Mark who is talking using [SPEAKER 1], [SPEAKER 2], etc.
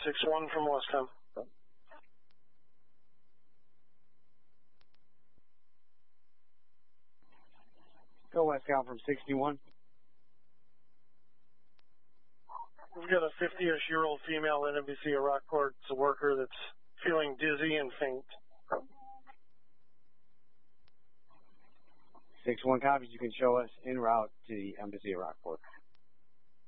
[SPEAKER 1] 6-1 from Westham.
[SPEAKER 2] Go Westcom from 61.
[SPEAKER 1] We've got a 50-ish-year-old female NMBC at Rockport. It's a worker that's feeling dizzy and faint.
[SPEAKER 2] 6-1 copies. You can show us en route to the Embassy of Rockport.